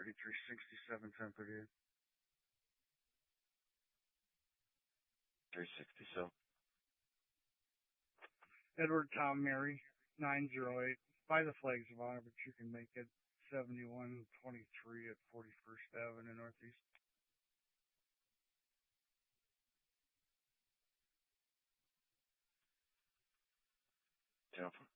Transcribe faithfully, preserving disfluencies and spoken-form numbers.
thirty-three sixty-seven Tempe, dude. three sixty, so. Edward Tom Mary, nine zero eight. By the flags of honor, but you can make it seventy-one twenty-three at forty-first Avenue Northeast. Jennifer?